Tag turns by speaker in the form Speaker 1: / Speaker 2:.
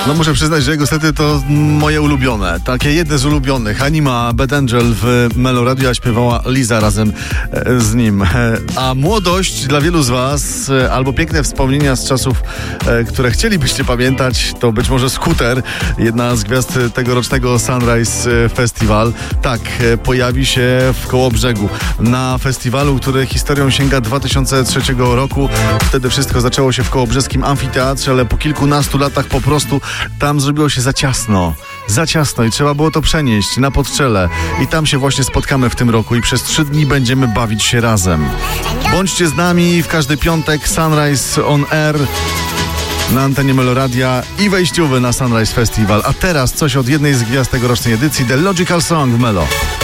Speaker 1: No muszę przyznać, że niestety to moje ulubione. Takie jedne z ulubionych. Anima Bad Angel w Melo Radio, a śpiewała Liza razem z nim. A młodość dla wielu z was, albo piękne wspomnienia z czasów, które chcielibyście pamiętać, to być może Scooter, jedna z gwiazd tegorocznego Sunrise Festival. Tak, pojawi się w Kołobrzegu na festiwalu, który historią sięga 2003 roku. Wtedy wszystko zaczęło się w kołobrzeskim amfiteatrze, ale po kilkunastu latach po prostu tam zrobiło się za ciasno i trzeba było to przenieść na Podczele. I tam się właśnie spotkamy w tym roku i przez 3 dni będziemy bawić się razem. Bądźcie z nami w każdy piątek, Sunrise on Air na antenie Melo Radia i wejściowy na Sunrise Festival. A teraz coś od jednej z gwiazd tegorocznej edycji, The Logical Song w Melo.